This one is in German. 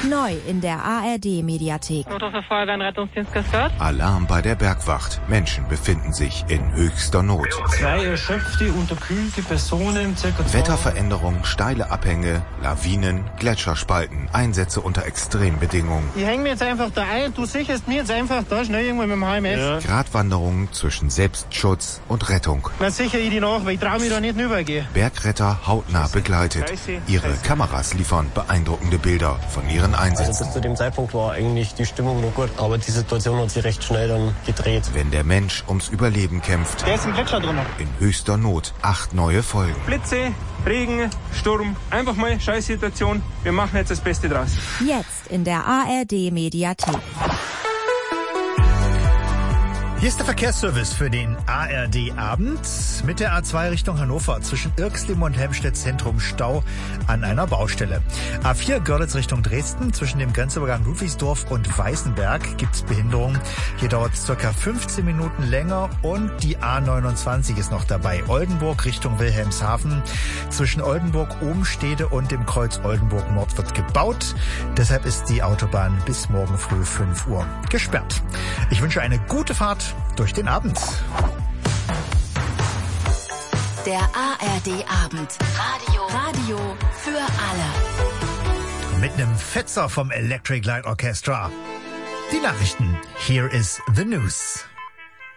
Neu in der ARD-Mediathek. Auto für Feuerwehr und Rettungsdienst Kaskad. Alarm bei der Bergwacht. Menschen befinden sich in höchster Not. 2 erschöpfte, unterkühlte Personen, circa Wetterveränderung, steile Abhänge, Lawinen, Gletscherspalten, Einsätze unter Extrembedingungen. Ich hänge mir jetzt einfach da ein, du sicherst mir jetzt einfach da schnell irgendwo mit dem HMS. Ja. Gratwanderung zwischen Selbstschutz und Rettung. Dann sichere ich die nach, weil ich traue mich da nicht rübergehen. Bergretter hautnah begleitet. Ihre Kameras liefern beeindruckende Bilder von ihren Einsätzen. Also bis zu dem Zeitpunkt war eigentlich die Stimmung noch gut, aber die Situation hat sich recht schnell dann gedreht. Wenn der Mensch ums Überleben kämpft. Der ist im Gletscher drunter. In höchster Not. 8 neue Folgen. Blitze, Regen, Sturm. Einfach mal Scheißsituation. Wir machen jetzt das Beste draus. Jetzt in der ARD-Mediathek. Hier ist der Verkehrsservice für den ARD-Abend mit der A2 Richtung Hannover zwischen Irxlim und Helmstedt Zentrum Stau an einer Baustelle. A4 Görlitz Richtung Dresden zwischen dem Grenzübergang Ludwigsdorf und Weißenberg gibt's Behinderungen. Hier dauert es ca. 15 Minuten länger und die A29 ist noch dabei. Oldenburg Richtung Wilhelmshaven zwischen Oldenburg-Obenstede und dem Kreuz Oldenburg-Nord wird gebaut. Deshalb ist die Autobahn bis morgen früh 5 Uhr gesperrt. Ich wünsche eine gute Fahrt durch den Abend. Der ARD-Abend. Radio für alle. Mit einem Fetzer vom Electric Light Orchestra. Die Nachrichten. Here is the news.